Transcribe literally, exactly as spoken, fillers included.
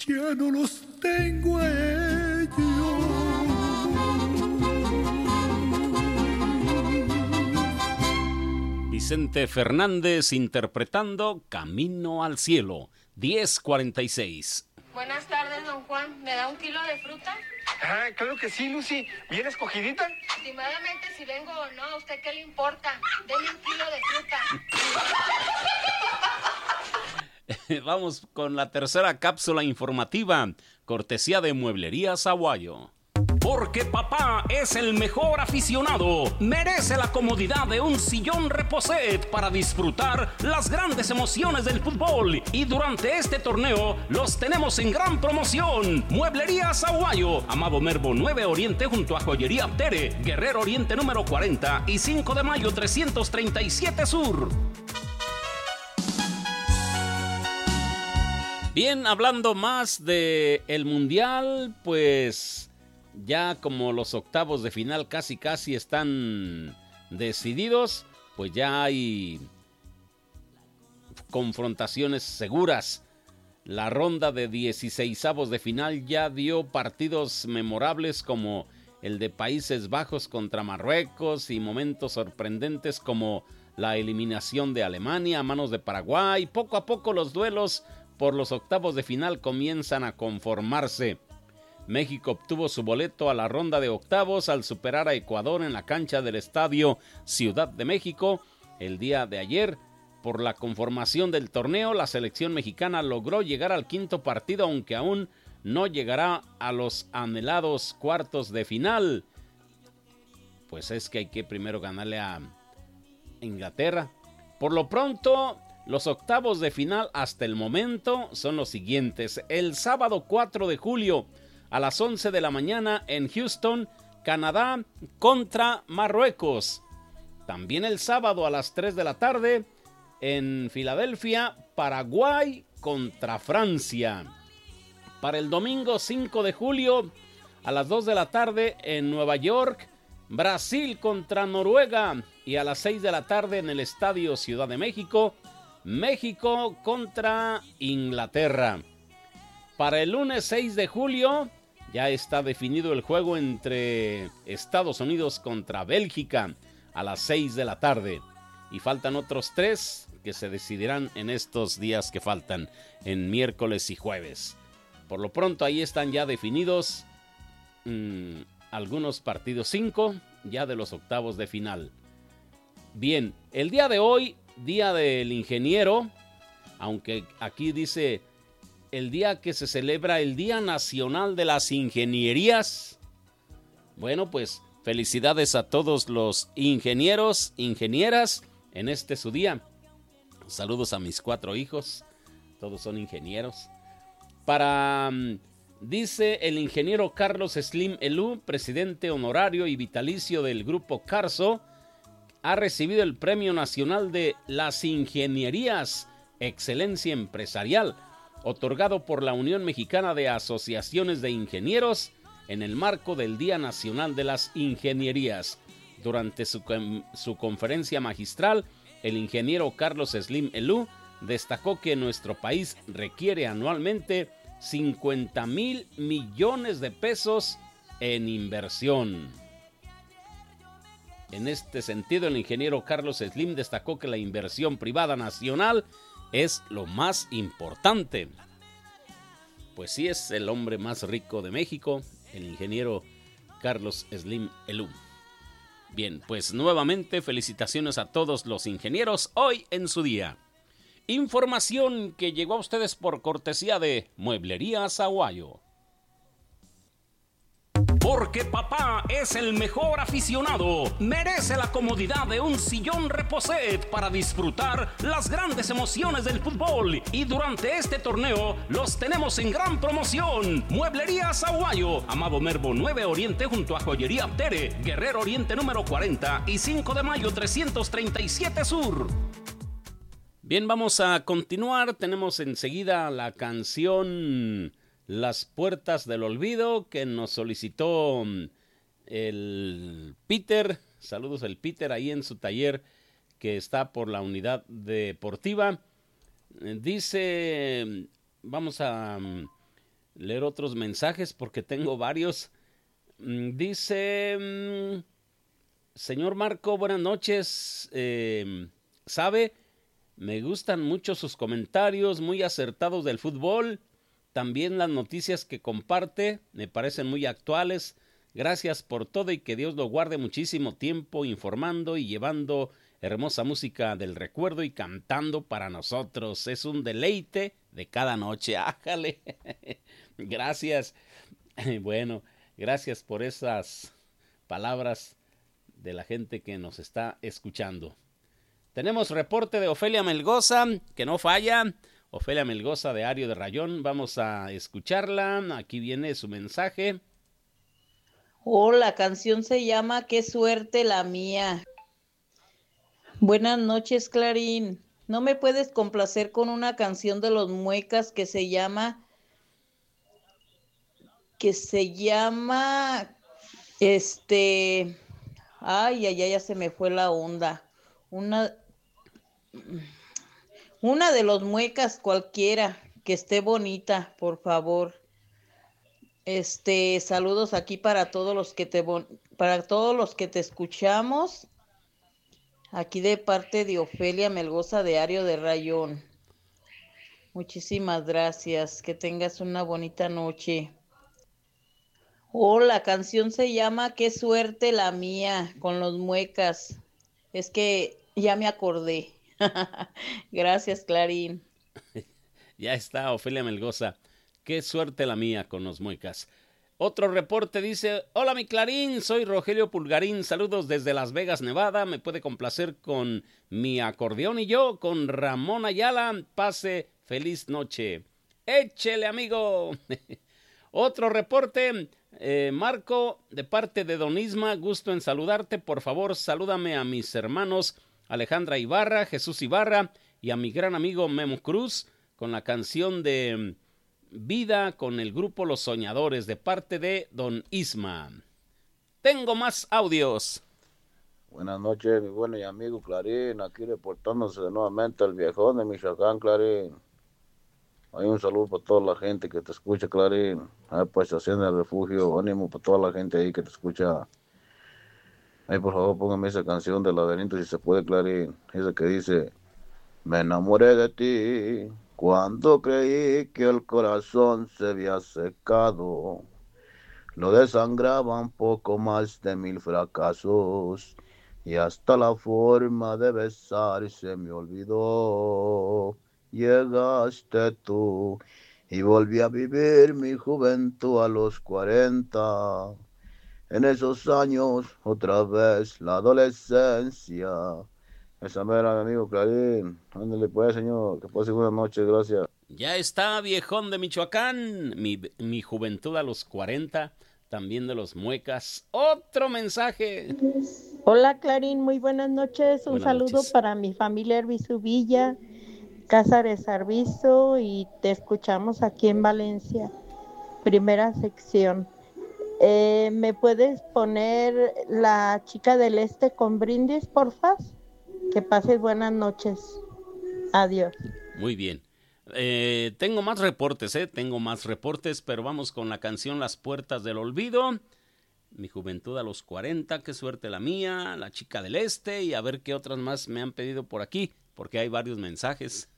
ya no los tengo a ellos. Vicente Fernández interpretando Camino al Cielo, diez cuarenta y seis. Buenas tardes, don Juan. ¿Me da un kilo de fruta? Ah, claro que sí, Lucy. ¿Bien escogidita? Estimadamente, si vengo o no, ¿a usted qué le importa? Deme un kilo de fruta. Vamos con la tercera cápsula informativa, cortesía de Mueblerías Aguayo. Porque papá es el mejor aficionado, merece la comodidad de un sillón Reposet para disfrutar las grandes emociones del fútbol. Y durante este torneo los tenemos en gran promoción. Mueblerías Aguayo, Amado Nervo nueve Oriente junto a Joyería Tere, Guerrero Oriente número cuarenta y cinco de mayo trescientos treinta y siete Sur. Bien, hablando más de el Mundial, pues ya como los octavos de final casi casi están decididos, pues ya hay confrontaciones seguras. La ronda de dieciseisavos de final ya dio partidos memorables como el de Países Bajos contra Marruecos y momentos sorprendentes como la eliminación de Alemania a manos de Paraguay. Poco a poco los duelos por los octavos de final comienzan a conformarse. México obtuvo su boleto a la ronda de octavos al superar a Ecuador en la cancha del Estadio Ciudad de México el día de ayer. Por la conformación del torneo, la selección mexicana logró llegar al quinto partido, aunque aún no llegará a los anhelados cuartos de final. Pues es que hay que primero ganarle a Inglaterra. Por lo pronto, los octavos de final hasta el momento son los siguientes. El sábado cuatro de julio a las once de la mañana en Houston, Canadá contra Marruecos. También el sábado a las tres de la tarde en Filadelfia, Paraguay contra Francia. Para el domingo cinco de julio a las dos de la tarde en Nueva York, Brasil contra Noruega. Y a las seis de la tarde en el Estadio Ciudad de México, México contra Inglaterra. Para el lunes seis de julio ya está definido el juego entre Estados Unidos contra Bélgica a las seis de la tarde. Y faltan otros tres que se decidirán en estos días que faltan, en miércoles y jueves. Por lo pronto ahí están ya definidos mmm, algunos partidos, cinco ya de los octavos de final. Bien, el día de hoy, día del ingeniero, aunque aquí dice el día que se celebra el Día Nacional de las Ingenierías. Bueno, pues felicidades a todos los ingenieros, ingenieras en este su día. Saludos a mis cuatro hijos, todos son ingenieros. Para, dice el ingeniero Carlos Slim Elú, presidente honorario y vitalicio del Grupo Carso, ha recibido el Premio Nacional de las Ingenierías, Excelencia Empresarial, otorgado por la Unión Mexicana de Asociaciones de Ingenieros en el marco del Día Nacional de las Ingenierías. Durante su, su conferencia magistral, el ingeniero Carlos Slim Elú destacó que nuestro país requiere anualmente cincuenta mil millones de pesos en inversión. En este sentido, el ingeniero Carlos Slim destacó que la inversión privada nacional es lo más importante. Pues sí, es el hombre más rico de México, el ingeniero Carlos Slim Elú. Bien, pues nuevamente felicitaciones a todos los ingenieros hoy en su día. Información que llegó a ustedes por cortesía de Mueblerías Aguayo. Porque papá es el mejor aficionado, merece la comodidad de un sillón Reposet para disfrutar las grandes emociones del fútbol. Y durante este torneo los tenemos en gran promoción. Mueblerías Aguayo, Amado Nervo nueve Oriente junto a Joyería Tere, Guerrero Oriente número cuarenta y cinco de mayo trescientos treinta y siete Sur. Bien, vamos a continuar. Tenemos enseguida la canción Las Puertas del Olvido, que nos solicitó el Peter. Saludos el Peter ahí en su taller que está por la unidad deportiva. Dice, vamos a leer otros mensajes porque tengo varios. Dice, señor Marco, buenas noches. Eh, ¿Sabe? Me gustan mucho sus comentarios, muy acertados del fútbol. También las noticias que comparte me parecen muy actuales. Gracias por todo y que Dios lo guarde muchísimo tiempo informando y llevando hermosa música del recuerdo y cantando para nosotros. Es un deleite de cada noche. ¡Ájale! Gracias. Bueno, gracias por esas palabras de la gente que nos está escuchando. Tenemos reporte de Ofelia Melgoza, que no falla. Ofelia Melgoza de Ario de Rayón. Vamos a escucharla. Aquí viene su mensaje. Oh, la canción se llama Qué suerte la mía. Buenas noches, Clarín. ¿No me puedes complacer con una canción de los Muecas que se llama... que se llama... Este... Ay, ay, ay, ya se me fue la onda. Una... Una de los Muecas cualquiera, que esté bonita, por favor. Este, saludos aquí para todos los que te para todos los que te escuchamos. Aquí de parte de Ofelia Melgoza de Ario de Rayón. Muchísimas gracias. Que tengas una bonita noche. Oh, la canción se llama Qué suerte la mía, con los Muecas. Es que ya me acordé. Gracias, Clarín. Ya está, Ofelia Melgoza. Qué suerte la mía con los Muecas. Otro reporte dice, hola mi Clarín, soy Rogelio Pulgarín, saludos desde Las Vegas, Nevada, me puede complacer con mi acordeón y yo, con Ramón Ayala, pase feliz noche. ¡Échele, amigo! Otro reporte, eh, Marco, de parte de Don Isma, gusto en saludarte, por favor, salúdame a mis hermanos Alejandra Ibarra, Jesús Ibarra y a mi gran amigo Memo Cruz, con la canción de Vida con el grupo Los Soñadores de parte de Don Isma. Tengo más audios. Buenas noches, mi buen amigo Clarín, aquí reportándose nuevamente el viejón de Michoacán, Clarín. Hay un saludo para toda la gente que te escucha, Clarín. Ahí pues haciendo el refugio, ánimo para toda la gente ahí que te escucha. Ahí por favor póngame esa canción del laberinto si se puede, Clarín. Esa que dice, me enamoré de ti cuando creí que el corazón se había secado, lo desangraban poco más de mil fracasos, y hasta la forma de besar se me olvidó. Llegaste tú, y volví a vivir mi juventud a los cuarenta. En esos años, otra vez, la adolescencia. Esa mera, mi amigo Clarín. Ándale pues, señor. Que pase buenas noches, gracias. Ya está, viejón de Michoacán. Mi, mi juventud a los cuarenta. También de los Muecas. Otro mensaje. Hola, Clarín. Muy buenas noches. Un buenas saludo noches. para mi familia Arbizu Villa, Cázares Arbizu, y te escuchamos aquí en Valencia. Primera sección. Eh, ¿Me puedes poner La Chica del Este con Brindis, porfa? Que pases buenas noches. Adiós. Muy bien. Eh, tengo más reportes, ¿eh? Tengo más reportes, pero vamos con la canción Las Puertas del Olvido. Mi juventud a los cuarenta, qué suerte la mía, La Chica del Este, y a ver qué otras más me han pedido por aquí, porque hay varios mensajes.